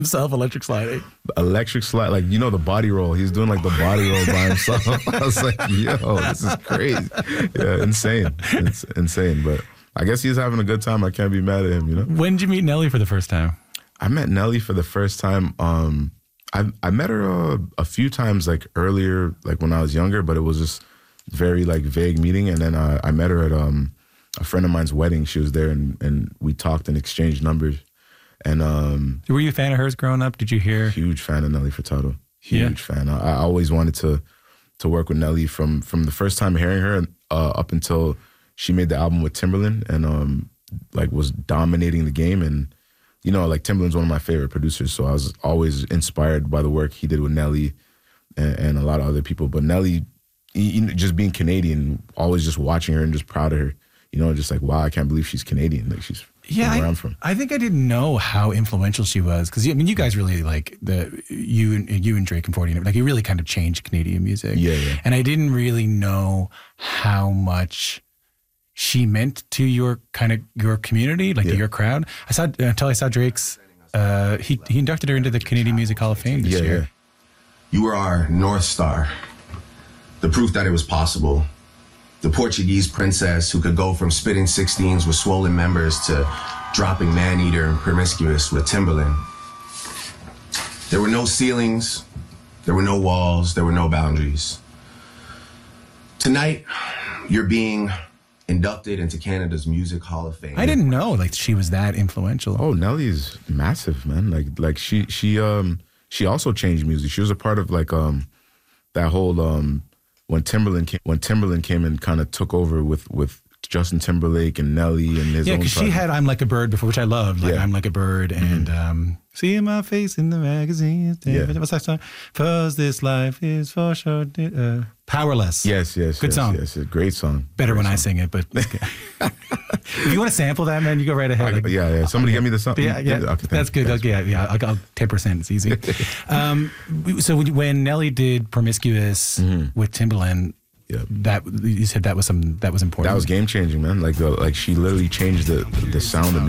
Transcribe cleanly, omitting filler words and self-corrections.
himself electric sliding. Electric slide, like, you know, the body roll. He's doing like the body roll by himself. I was like, yo, this is crazy. Yeah, insane. It's insane. But I guess he's having a good time. I can't be mad at him, you know? When did you meet Nelly for the first time? I met Nelly for the first time. I met her a few times, like earlier, like when I was younger, but it was just very like vague meeting. And then I met her at a friend of mine's wedding. She was there and we talked and exchanged numbers. And were you a fan of hers growing up? Did you hear? Huge fan of Nelly Furtado. Huge fan. I always wanted to work with Nelly from the first time hearing her up until she made the album with Timbaland and like was dominating the game. And you know, like Timbaland's one of my favorite producers, so I was always inspired by the work he did with Nelly and a lot of other people. But Nelly, just being Canadian, always just watching her and just proud of her. You know, just like, wow, I can't believe she's Canadian. Like she's where I'm from. I think I didn't know how influential she was because I mean, you guys really like you and Drake and 40, like you really kind of changed Canadian music. Yeah. And I didn't really know how much she meant to your community, like to your crowd. Until I saw Drake's. He inducted her into the Canadian Music Hall of Fame this year. Yeah. You were our North Star, the proof that it was possible. The Portuguese princess who could go from spitting 16s with swollen members to dropping Maneater and Promiscuous with Timbaland. There were no ceilings, there were no walls, there were no boundaries. Tonight, you're being inducted into Canada's Music Hall of Fame. I didn't know like she was that influential. Oh, Nelly's massive, man. Like she also changed music. She was a part of like that whole when Timbaland came and kind of took over with Justin Timberlake and Nelly and his own. Yeah, because she had "I'm Like a Bird" before, which I loved. Like "I'm Like a Bird" and "See My Face in the Magazine." Yeah. What's that song? "'Cause this life is for sure." "Powerless." Yes. Good song. Yes, a great song. Better great when song. I sing it, but if you want to sample that, man, you go right ahead. Yeah. Somebody get me the song. Yeah. Okay, That's good. thanks. Yeah. I'll 10%. It's easy. So when Nelly did "Promiscuous" with Timbaland. Yeah. That you said that was important. That was game changing, man. Like she literally changed the sound of music.